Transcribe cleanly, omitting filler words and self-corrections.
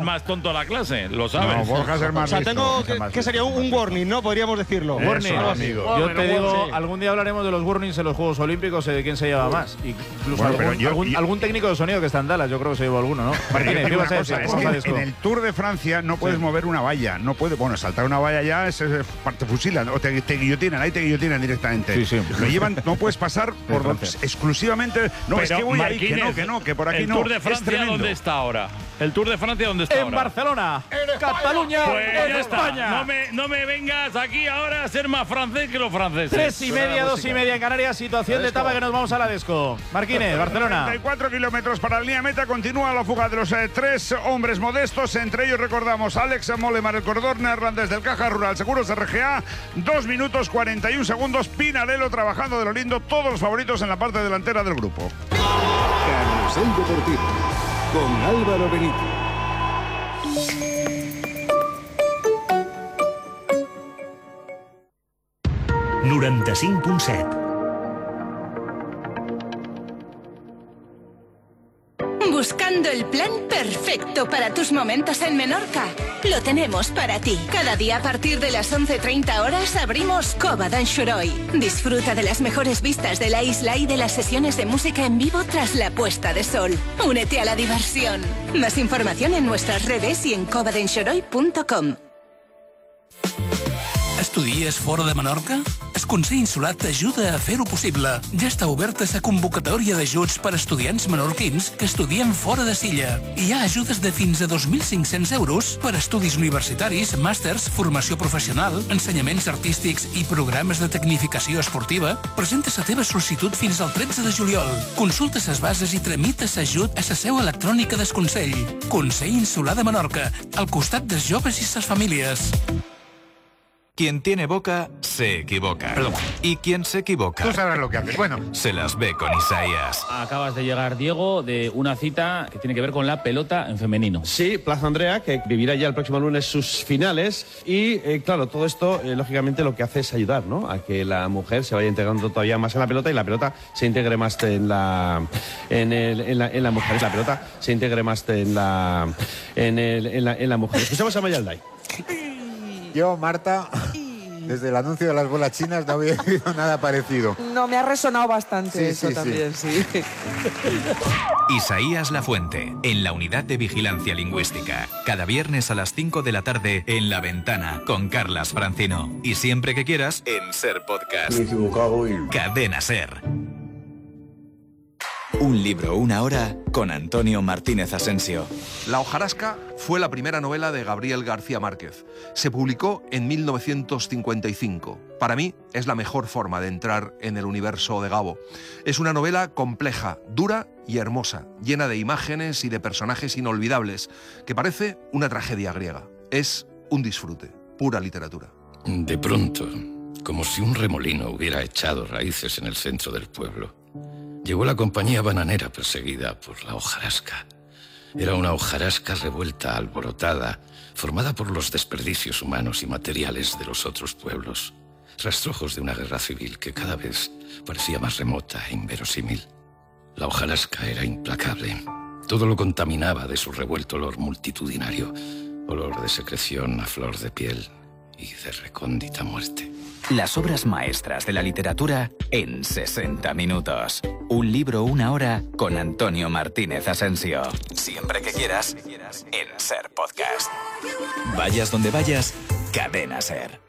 más tonto de la clase, lo sabes. No, Borja es el más listo. O sea, tengo que sería un warning, ¿no? Podríamos decirlo. Warning, amigo. Yo te digo, algún día hablaremos de los warnings en los Juegos Olímpicos, de quién se lleva más. Incluso algún técnico de sonido que está en Dallas, yo creo que se llevó alguno, ¿no? Martínez, ¿qué vas a decir? Es que en el Tour de Francia no puedes mover una valla. No puedes, bueno, saltar una valla ya es parte fusilan o te guillotinan, ahí te guillotinan directamente. Sí. Lo llevan, no puedes pasar por exclusivamente. No, es que voy ahí, que por aquí ¿el no. Tour de Francia dónde está ahora? ¿El Tour de Francia dónde está ahora? En Barcelona, Cataluña, pues en España. No me vengas aquí ahora a ser más francés que los franceses. 3:30, 2:30 en Canarias, situación de etapa que nos vamos a la Desco. Martínez, Barcelona. 34 kilómetros para la línea meta, continúa la fuga de los tres hombres modestos, entre ellos recordamos Alex Molemar, el corredor neerlandés del Caja Rural Seguros RGA, 2 minutos 41 segundos, Pinarello trabajando de lo lindo, todos los favoritos en la parte delantera del grupo. Carrusel Deportivo con Álvaro Benito. Buscando el plan perfecto para tus momentos en Menorca. Lo tenemos para ti. Cada día a partir de las 11:30 horas abrimos Cova d'Anxoroi. Disfruta de las mejores vistas de la isla y de las sesiones de música en vivo tras la puesta de sol. Únete a la diversión. Más información en nuestras redes y en covadanxoroi.com. Estudies fora de Menorca? El Consell Insular t'ajuda a fer-ho possible. Ja està oberta la convocatòria d'ajuts per a estudiants menorquins que estudien fora de Silla. Hi ha ajudes de fins a 2.500 euros per a estudis universitaris, màsters, formació professional, ensenyaments artístics i programes de tecnificació esportiva. Presenta la teva sol·licitud fins al 13 de juliol. Consulta les bases i tramita l'ajut a la seu electrònica del Consell. Consell Insular de Menorca, al costat dels joves i les famílies. Quien tiene boca, se equivoca. Perdón. Y quien se equivoca... Tú sabrás lo que haces. Bueno. Se las ve con Isaías. Acabas de llegar, Diego, de una cita que tiene que ver con la pelota en femenino. Sí, Plaza Andrea, que vivirá ya el próximo lunes sus finales. Y, claro, todo esto, lógicamente, lo que hace es ayudar, ¿no?, a que la mujer se vaya integrando todavía más en la pelota y la pelota se integre más en la mujer. La pelota se integre más en la mujer. Escuchamos a Mayalday. Yo, Marta, desde el anuncio de las bolas chinas no había oído nada parecido. No, me ha resonado bastante eso también, sí. Isaías Lafuente, en la Unidad de Vigilancia Lingüística. Cada viernes a las 5 de la tarde en La Ventana, con Carlas Francino. Y siempre que quieras, en Ser Podcast. Me he equivocado y... Cadena Ser. Un libro, una hora, con Antonio Martínez Asensio. La hojarasca fue la primera novela de Gabriel García Márquez. Se publicó en 1955. Para mí es la mejor forma de entrar en el universo de Gabo. Es una novela compleja, dura y hermosa, llena de imágenes y de personajes inolvidables, que parece una tragedia griega. Es un disfrute, pura literatura. De pronto, como si un remolino hubiera echado raíces en el centro del pueblo, llegó la compañía bananera perseguida por la hojarasca. Era una hojarasca revuelta, alborotada, formada por los desperdicios humanos y materiales de los otros pueblos. Rastrojos de una guerra civil que cada vez parecía más remota e inverosímil. La hojarasca era implacable. Todo lo contaminaba de su revuelto olor multitudinario. Olor de secreción a flor de piel y de recóndita muerte. Las obras maestras de la literatura en 60 minutos. Un libro, una hora, con Antonio Martínez Asensio. Siempre que quieras, en Ser Podcast. Vayas donde vayas, Cadena Ser.